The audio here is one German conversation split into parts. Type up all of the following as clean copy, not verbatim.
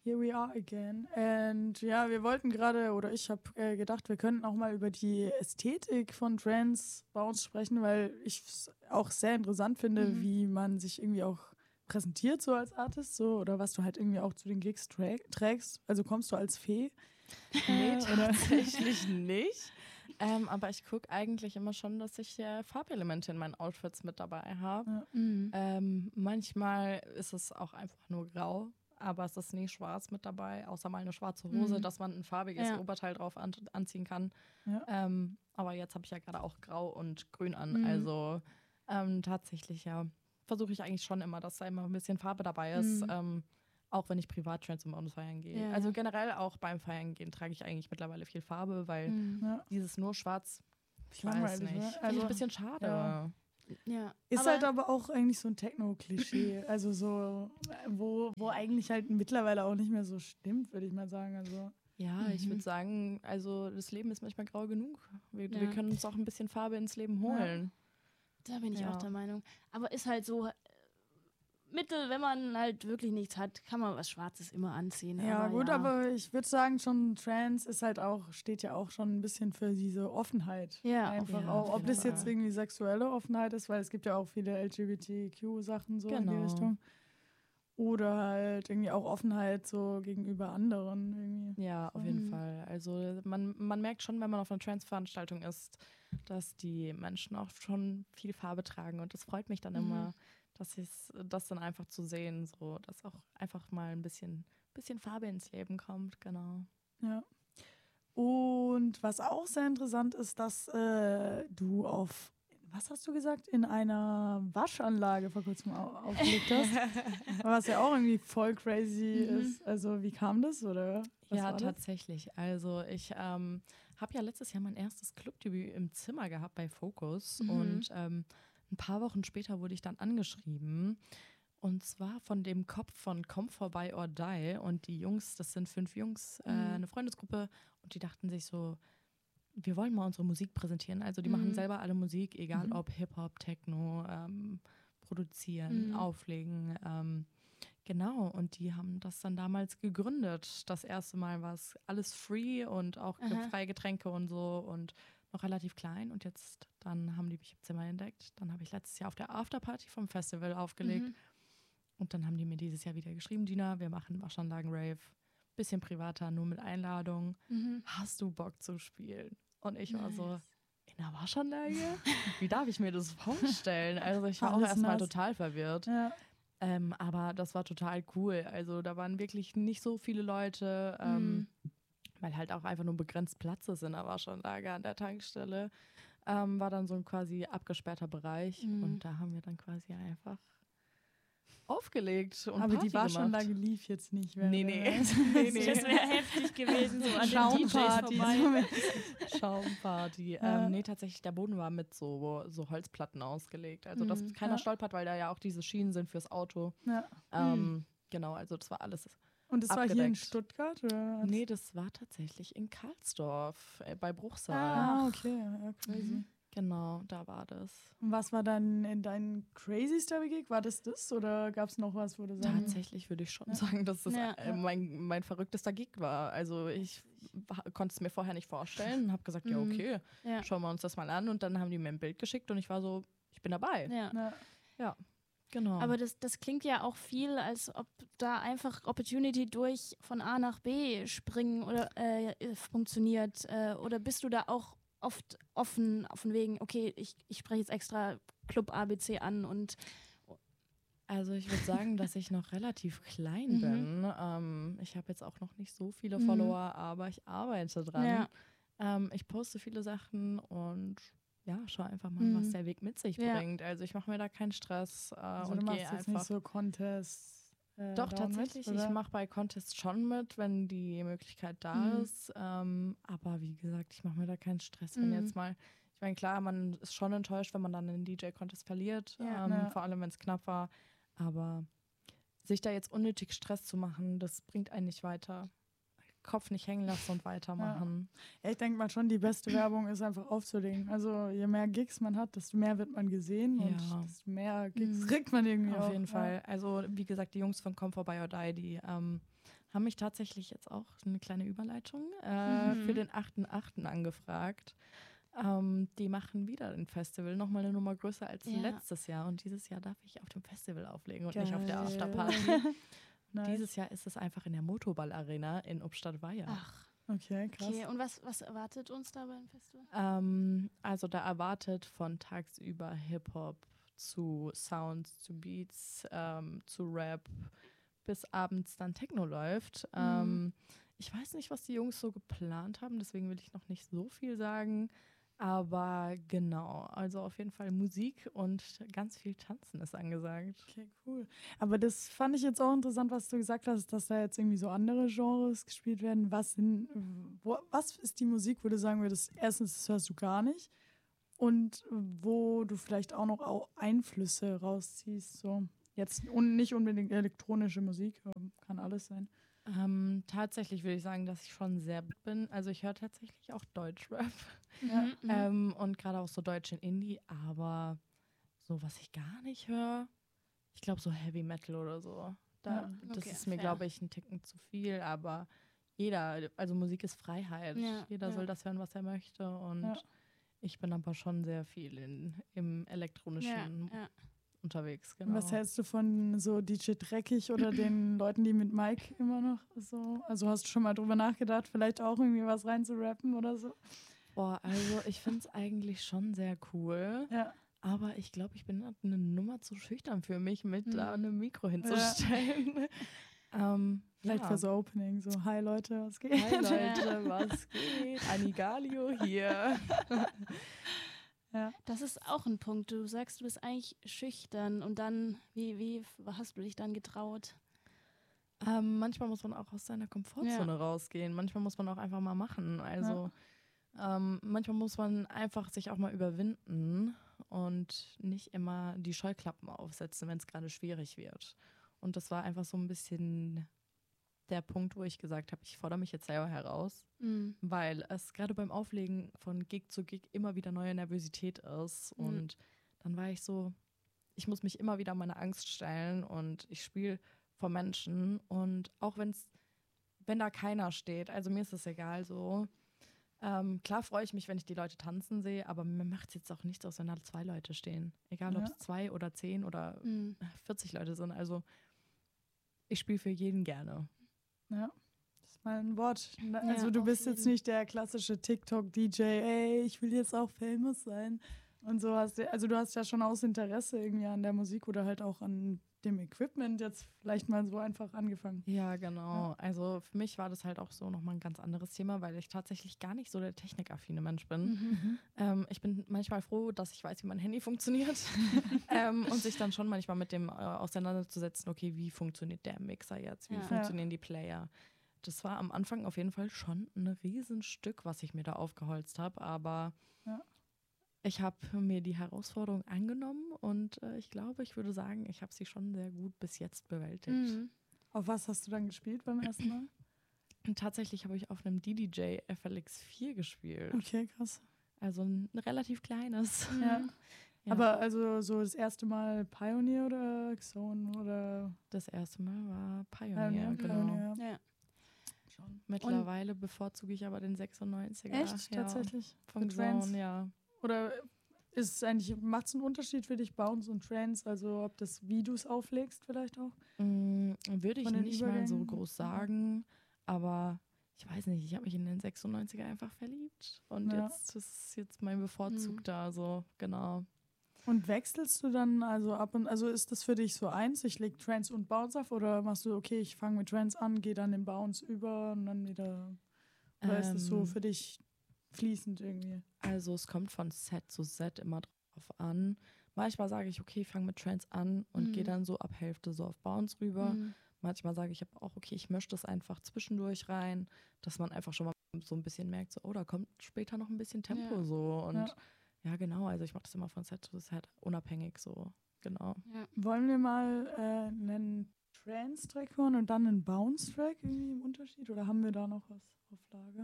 here we are again. Und ja, wir wollten gerade, oder ich habe gedacht, wir könnten auch mal über die Ästhetik von Trance bei uns sprechen, weil ich es auch sehr interessant finde, wie man sich irgendwie auch präsentiert so als Artist, so, oder was du halt irgendwie auch zu den Gigs trägst. Also kommst du als Fee? Nee, tatsächlich nicht. Aber ich gucke eigentlich immer schon, dass ich Farbelemente in meinen Outfits mit dabei habe. Ja. Manchmal ist es auch einfach nur grau, aber es ist nie schwarz mit dabei, außer mal eine schwarze Hose, dass man ein farbiges Oberteil drauf anziehen kann. Ja. Aber jetzt habe ich ja gerade auch grau und grün an. Also tatsächlich versuche ich eigentlich schon immer, dass da immer ein bisschen Farbe dabei ist. Auch wenn ich privat Trance und Bonus feiern gehe. Ja. Also generell auch beim Feiern gehen trage ich eigentlich mittlerweile viel Farbe, weil dieses nur schwarz, ich weiß Langweilig, nicht. ne? Finde ich Also, ein bisschen schade. ja. Ja. Ist halt aber auch eigentlich so ein Techno-Klischee. Also so, wo eigentlich halt mittlerweile auch nicht mehr so stimmt, würde ich mal sagen. Also. Ja, ich würde sagen, also das Leben ist manchmal grau genug. Wir können uns auch ein bisschen Farbe ins Leben holen. Da bin ich auch der Meinung. Aber ist halt so, Mittel, wenn man halt wirklich nichts hat, kann man was Schwarzes immer anziehen. Ja, gut, aber ich würde sagen, schon Trance ist halt auch, steht ja auch schon ein bisschen für diese Offenheit. Ja, einfach ja, auch. Ob das Fall. jetzt irgendwie sexuelle Offenheit ist, weil es gibt ja auch viele LGBTQ-Sachen so in die Richtung. Oder halt irgendwie auch Offenheit so gegenüber anderen irgendwie. Ja, auf jeden Fall. Also man merkt schon, wenn man auf einer Trance-Veranstaltung ist, dass die Menschen auch schon viel Farbe tragen. Und das freut mich dann immer, das dann einfach zu sehen, so dass auch einfach mal ein bisschen Farbe ins Leben kommt, genau. Ja. Und was auch sehr interessant ist, dass du was hast du gesagt, in einer Waschanlage vor kurzem aufgelegt hast, was ja auch irgendwie voll crazy ist. Also wie kam das, oder? Ja, tatsächlich. Also ich habe ja letztes Jahr mein erstes Clubdebüt im Zimmer gehabt bei Focus und ein paar Wochen später wurde ich dann angeschrieben. Und zwar von dem Kopf von Komm vorbei or Die. Und die Jungs, das sind 5 Jungs, eine Freundesgruppe. Und die dachten sich so, wir wollen mal unsere Musik präsentieren. Also die machen selber alle Musik, egal ob Hip-Hop, Techno, produzieren, auflegen. Genau, und die haben das dann damals gegründet. Das erste Mal war es alles free und auch freie Getränke und so und noch relativ klein. Und jetzt, dann haben die mich im Zimmer entdeckt. Dann habe ich letztes Jahr auf der Afterparty vom Festival aufgelegt. Und dann haben die mir dieses Jahr wieder geschrieben, Dina, wir machen Waschanlagen-Rave. Bisschen privater, nur mit Einladung. Hast du Bock zu spielen? Und ich war so, in der Waschanlage? Wie darf ich mir das vorstellen? Also ich war auch erstmal total verwirrt. Ja. Aber das war total cool. Also da waren wirklich nicht so viele Leute, weil halt auch einfach nur begrenzt Platz ist in der Waschanlage an der Tankstelle. War dann so ein quasi abgesperrter Bereich und da haben wir dann quasi einfach aufgelegt und aber Party die Waschanlage gemacht. lief jetzt nicht. Nee. Das wäre heftig gewesen, so an den DJs vorbei. Schaumparty. Nee, tatsächlich, der Boden war mit so Holzplatten ausgelegt. Also, dass keiner stolpert, weil da ja auch diese Schienen sind fürs Auto. Ja. Genau, also das war alles Und das abgedeckt. war hier in Stuttgart? Oder? Nee, das war tatsächlich in Karlsdorf, bei Bruchsal. Ah, okay. Ja, crazy. Genau, da war das. Und was war dann in deinem crazyster Gig? War das oder gab es noch was, wo du sagst? Tatsächlich würde ich schon sagen, dass das mein verrücktester Gig war. Also ich konnte es mir vorher nicht vorstellen und habe gesagt, ja okay, schauen wir uns das mal an. Und dann haben die mir ein Bild geschickt und ich war so, ich bin dabei. Ja. Genau. Aber das klingt ja auch viel, als ob da einfach Opportunity durch von A nach B springen oder funktioniert. Oder bist du da auch oft offen von wegen, okay, ich spreche jetzt extra Club ABC an und also ich würde sagen, dass ich noch relativ klein bin. Ich habe jetzt auch noch nicht so viele Follower, aber ich arbeite dran. Ich poste viele Sachen und schau einfach mal, was der Weg mit sich bringt. Also ich mache mir da keinen Stress Also und du gehe machst jetzt einfach. nicht so Contests. Doch, tatsächlich. Ich mache bei Contests schon mit, wenn die Möglichkeit da ist. Aber wie gesagt, ich mache mir da keinen Stress. Wenn jetzt mal, ich meine, klar, man ist schon enttäuscht, wenn man dann einen DJ-Contest verliert. Vor allem, wenn es knapp war. Aber sich da jetzt unnötig Stress zu machen, das bringt einen nicht weiter. Kopf nicht hängen lassen und weitermachen. Ja, ich denke mal schon, die beste Werbung ist einfach aufzulegen. Also je mehr Gigs man hat, desto mehr wird man gesehen und desto mehr Gigs kriegt man irgendwie Auf auch. jeden Fall. Also wie gesagt, die Jungs von Come For By or Die, die haben mich tatsächlich jetzt auch eine kleine Überleitung für den 8.8. angefragt. Die machen wieder ein Festival, nochmal eine Nummer größer als letztes Jahr. Und dieses Jahr darf ich auf dem Festival auflegen und nicht auf der Afterparty. Nice. Dieses Jahr ist es einfach in der Motoball Arena in Obstadtweier. Ach, Okay, krass. okay. Und was erwartet uns da beim Festival? Also da erwartet von tagsüber Hip-Hop zu Sounds, zu Beats, zu Rap, bis abends dann Techno läuft. Ich weiß nicht, was die Jungs so geplant haben, deswegen will ich noch nicht so viel sagen. Aber genau, also auf jeden Fall Musik und ganz viel Tanzen ist angesagt. Okay, cool. Aber das fand ich jetzt auch interessant, was du gesagt hast, dass da jetzt irgendwie so andere Genres gespielt werden. Was ist die Musik, wo du sagen würdest, erstens, das hörst du gar nicht und wo du vielleicht auch noch Einflüsse rausziehst, so jetzt nicht unbedingt elektronische Musik, kann alles sein. Tatsächlich würde ich sagen, dass ich schon sehr bin. Also ich höre tatsächlich auch Deutschrap Ja. und gerade auch so deutschen Indie, aber so, was ich gar nicht höre, ich glaube so Heavy Metal oder so. Das Okay, ist mir, fair. glaube ich, ein Ticken zu viel, aber also Musik ist Freiheit. Ja, Jeder soll das hören, was er möchte und ich bin aber schon sehr viel im elektronischen unterwegs, genau. Und was hältst du von so DJ Dreckig oder den Leuten, die mit Mike immer noch so? Also hast du schon mal drüber nachgedacht, vielleicht auch irgendwie was rein zu rappen oder so? Boah, also ich finde es eigentlich schon sehr cool. Ja. Aber ich glaube, ich bin eine Nummer zu schüchtern für mich, mit da einem Mikro hinzustellen. Vielleicht für so Opening, so hi Leute, was geht? Hi Leute, was geht? Anigalio hier. Ja. Das ist auch ein Punkt. Du sagst, du bist eigentlich schüchtern und dann, wie hast du dich dann getraut? Manchmal muss man auch aus seiner Komfortzone rausgehen. Manchmal muss man auch einfach mal machen. Also manchmal muss man einfach sich auch mal überwinden und nicht immer die Scheuklappen aufsetzen, wenn es gerade schwierig wird. Und das war einfach so ein bisschen der Punkt, wo ich gesagt habe, ich fordere mich jetzt selber heraus, weil es gerade beim Auflegen von Gig zu Gig immer wieder neue Nervosität ist. Und dann war ich so, ich muss mich immer wieder meiner Angst stellen und ich spiele vor Menschen. Und auch wenn da keiner steht, also mir ist es egal so. Klar freue ich mich, wenn ich die Leute tanzen sehe, aber mir macht es jetzt auch nichts aus, wenn da 2 Leute stehen. Egal, ob es 2 oder 10 oder 40 Leute sind. Also ich spiele für jeden gerne. Ja, das ist mal ein Wort. Also du bist jetzt nicht der klassische TikTok-DJ, ey, ich will jetzt auch famous sein. Und so also du hast ja schon aus Interesse irgendwie an der Musik oder halt auch an dem Equipment jetzt vielleicht mal so einfach angefangen. Ja, genau. Also für mich war das halt auch so nochmal ein ganz anderes Thema, weil ich tatsächlich gar nicht so der technikaffine Mensch bin. Ich bin manchmal froh, dass ich weiß, wie mein Handy funktioniert und sich dann schon manchmal mit dem auseinanderzusetzen, okay, wie funktioniert der Mixer jetzt, wie funktionieren die Player. Das war am Anfang auf jeden Fall schon ein Riesenstück, was ich mir da aufgeholzt habe, aber ich habe mir die Herausforderung angenommen und ich glaube, ich würde sagen, ich habe sie schon sehr gut bis jetzt bewältigt. Auf was hast du dann gespielt beim ersten Mal? Und tatsächlich habe ich auf einem DDJ FLX4 gespielt. Okay, krass. Also ein relativ kleines. Ja. Aber also so das erste Mal Pioneer oder Xone oder? Das erste Mal war Pioneer, genau. Pioneer. Ja. Schon. Mittlerweile bevorzuge ich aber den 96er. Echt? Tatsächlich? Von Mit Trance? Zone, ja. Oder macht es einen Unterschied für dich, Bounce und Trance? Also ob das, wie du es auflegst vielleicht auch? Würde ich Von den nicht mal so Übergängen? groß sagen, aber ich weiß nicht, ich habe mich in den 96er einfach verliebt und jetzt ist jetzt mein bevorzugter, so genau. Und wechselst du dann also also ist das für dich so eins, ich lege Trance und Bounce auf oder machst du, okay, ich fange mit Trance an, gehe dann den Bounce über und dann wieder, oder ist das so für dich fließend irgendwie? Also es kommt von Set zu Set immer drauf an. Manchmal sage ich, okay, ich fange mit Trance an und gehe dann so ab Hälfte so auf Bounce rüber. Manchmal sage ich aber auch, okay, ich möchte es einfach zwischendurch rein, dass man einfach schon mal so ein bisschen merkt, so, oh, da kommt später noch ein bisschen Tempo so. Und ja, genau, also ich mache das immer von Set zu Set unabhängig so, genau. Ja. Wollen wir mal einen Trance-Track hören und dann einen Bounce-Track irgendwie im Unterschied? Oder haben wir da noch was auf Lager?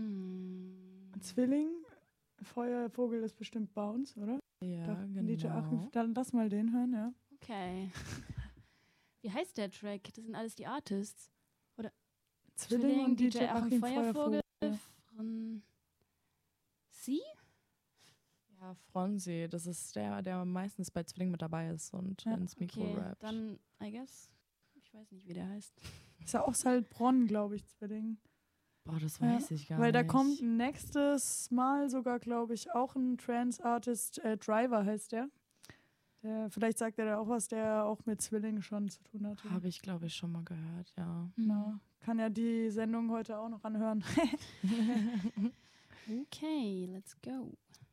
Zwilling, Feuervogel ist bestimmt Bounce, oder? Ja, DJ Achim, genau. dann lass mal den hören, ja. Okay. Wie heißt der Track? Das sind alles die Artists. Zwilling und DJ Achim Feuervogel. Feuervogel. Sie? Ja, Fronzi, das ist der meistens bei Zwilling mit dabei ist und ins Mikro rappt. Dann, I guess, ich weiß nicht, wie der heißt. Ist ja aus Heilbronn, glaube ich, Zwilling. Boah, das weiß ich gar Weil nicht. da kommt nächstes Mal sogar, glaube ich, auch ein Trance-Artist, Driver heißt der. Vielleicht sagt er da auch was, der auch mit Zwilling schon zu tun hat. Habe ich, glaube ich, schon mal gehört, ja. Na, kann ja die Sendung heute auch noch anhören. Okay, let's go.